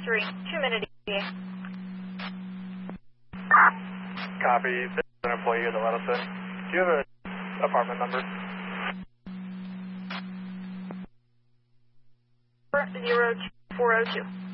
3, 2-minute ETA. Copy. This is an employee here that let us in. Do you have an apartment number? 02402.